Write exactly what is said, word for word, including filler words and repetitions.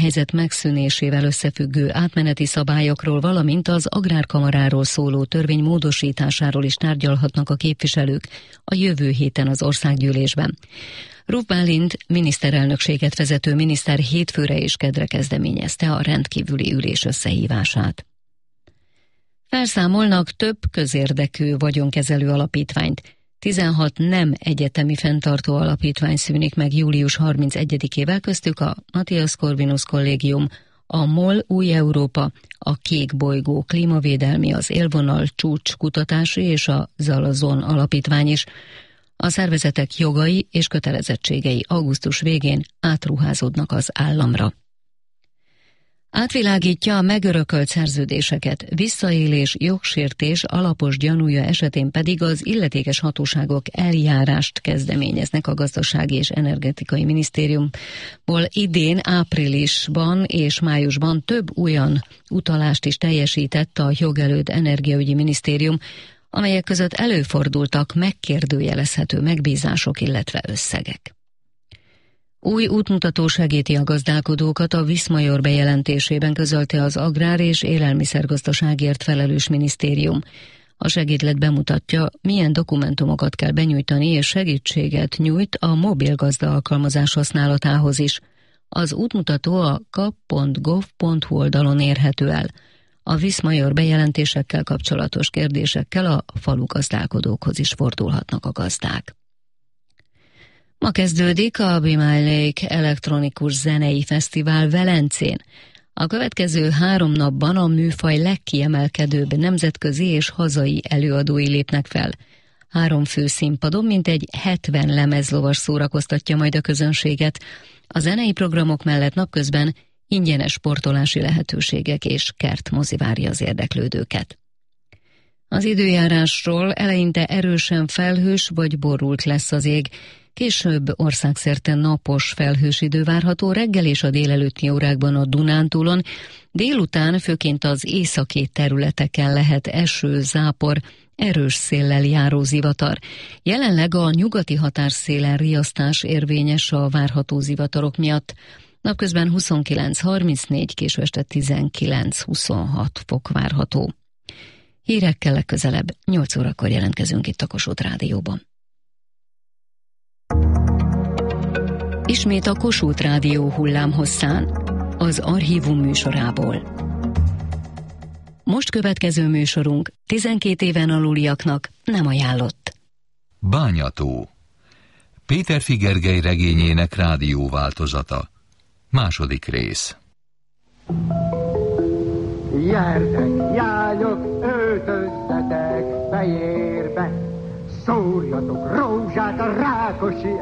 járványhelyzet megszűnésével összefüggő átmeneti szabályokról, valamint az agrárkamaráról szóló törvény módosításáról is tárgyalhatnak a képviselők a jövő héten az országgyűlésben. Ruf Bálint miniszterelnökséget vezető miniszter hétfőre és kedre kezdeményezte a rendkívüli ülés összehívását. Felszámolnak több közérdekű vagyonkezelő alapítványt. tizenhat nem egyetemi fenntartó alapítvány szűnik meg július harmincegyedikével, köztük a Matthias Corvinus Kollégium, a MOL Új Európa, a Kék Bolygó Klímavédelmi, az Élvonal Csúcs Kutatási és a Zalazon Alapítvány is. A szervezetek jogai és kötelezettségei augusztus végén átruházódnak az államra. Átvilágítja a megörökölt szerződéseket, visszaélés, jogsértés alapos gyanúja esetén pedig az illetékes hatóságok eljárást kezdeményeznek a Gazdasági és Energetikai Minisztériumból. Idén áprilisban és májusban több olyan utalást is teljesített a Jogelőd Energiaügyi Minisztérium, amelyek között előfordultak megkérdőjelezhető megbízások, illetve összegek. Új útmutató segíti a gazdálkodókat, a Viszmajor bejelentésében közölte az Agrár- és Élelmiszergazdaságért felelős minisztérium. A segédlet bemutatja, milyen dokumentumokat kell benyújtani, és segítséget nyújt a mobil gazda alkalmazás használatához is. Az útmutató a kap pont gov pont hu oldalon érhető el. A Viszmajor bejelentésekkel kapcsolatos kérdésekkel a falu gazdálkodókhoz is fordulhatnak a gazdák. Ma kezdődik a Be My Lake elektronikus zenei fesztivál Velencén. A következő három napban a műfaj legkiemelkedőbb nemzetközi és hazai előadói lépnek fel. Három fő színpadon mintegy hetven lemezlovas szórakoztatja majd a közönséget. A zenei programok mellett napközben ingyenes sportolási lehetőségek és kertmozi várja az érdeklődőket. Az időjárásról: eleinte erősen felhős vagy borult lesz az ég, később országszerte napos felhős idő várható, reggel és a délelőtti órákban a Dunántúlon, délután főként az északi területeken lehet eső, zápor, erős széllel járó zivatar. Jelenleg a nyugati határszélen riasztás érvényes a várható zivatarok miatt. Napközben huszonkilenc harmincnégy, késő este tizenkilenc huszonhat fok várható. Hírekkel legközelebb nyolc órakor jelentkezünk itt a Kossuth Rádióban. Ismét a Kossuth Rádió hullámhosszán, az Archívum műsorából. Most következő műsorunk tizenkét éven aluliaknak nem ajánlott. Bányató. Péterfi Gergely regényének rádióváltozata. Második rész. Gyertek, jányok, öltöztetek fejérbe, szórjatok rózsát a Rákosi